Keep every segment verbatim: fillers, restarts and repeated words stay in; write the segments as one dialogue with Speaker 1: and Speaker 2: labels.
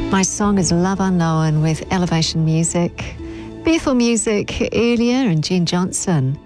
Speaker 1: My song is Love Unknown with Elevation Music. Bethel Music earlier and Jen Johnson.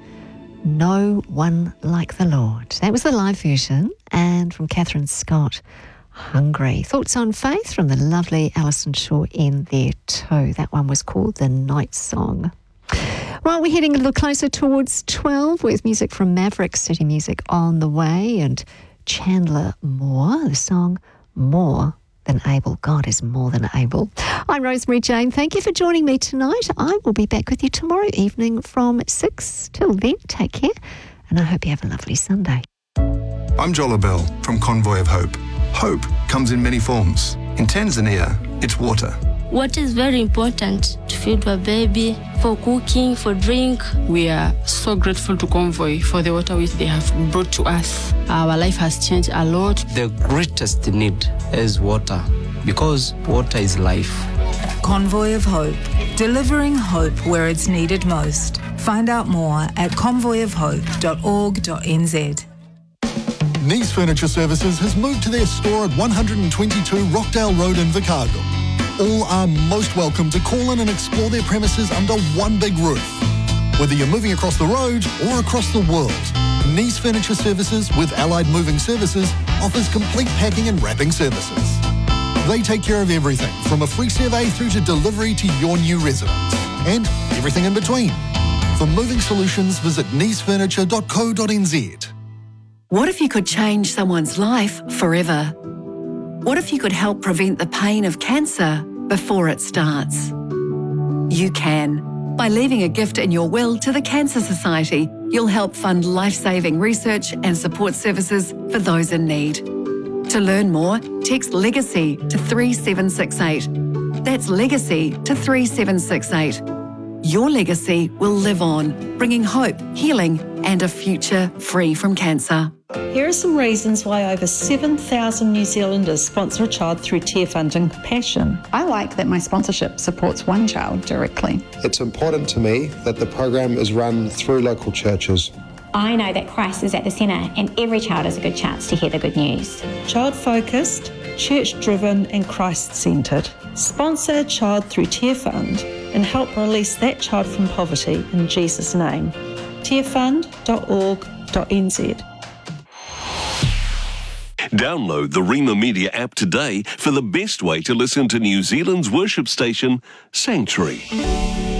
Speaker 1: No One Like the Lord. That was the live version. And from Catherine Scott, Hungry. Thoughts on Faith from the lovely Alison Shaw in there too. That one was called The Night Song. Well, we're heading a little closer towards twelve with music from Maverick City Music on the way and Chandler Moore, the song More Than Able. God is more than able. I'm Rosemary Jane. Thank you for joining me tonight. I will be back with you tomorrow evening from six. Till then, take care, and I hope you have a lovely Sunday.
Speaker 2: I'm Jola Bell from Convoy of Hope. Hope comes in many forms. In Tanzania, it's water.
Speaker 3: Water is very important to feed a baby, for cooking, for drink.
Speaker 4: We are so grateful to Convoy for the water which they have brought to us. Our life has changed a lot.
Speaker 5: The greatest need is water, because water is life.
Speaker 6: Convoy of Hope, delivering hope where it's needed most. Find out more at convoy of hope dot org dot n z.
Speaker 7: Nice Furniture Services has moved to their store at one twenty-two Rockdale Road in Vicargo. All are most welcome to call in and explore their premises under one big roof. Whether you're moving across the road or across the world, Nice Furniture Services with Allied Moving Services offers complete packing and wrapping services. They take care of everything from a free survey through to delivery to your new residence and everything in between. For moving solutions, visit nice furniture dot co dot n z.
Speaker 8: What if you could change someone's life forever? What if you could help prevent the pain of cancer before it starts? You can. By leaving a gift in your will to the Cancer Society, you'll help fund life-saving research and support services for those in need. To learn more, text LEGACY to three seven six eight. That's LEGACY to three seven six eight. Your legacy will live on, bringing hope, healing, and a future free from cancer.
Speaker 9: Here are some reasons why over seven thousand New Zealanders sponsor a child through Tear Fund and Compassion.
Speaker 10: I like that my sponsorship supports one child directly.
Speaker 11: It's important to me that the program is run through local churches.
Speaker 12: I know that Christ is at the centre and every child has a good chance to hear the good news.
Speaker 9: Child-focused, church-driven and Christ-centred. Sponsor a child through Tear Fund and help release that child from poverty in Jesus' name. tear fund dot org dot n z.
Speaker 13: Download the Rima Media app today for the best way to listen to New Zealand's worship station, Sanctuary.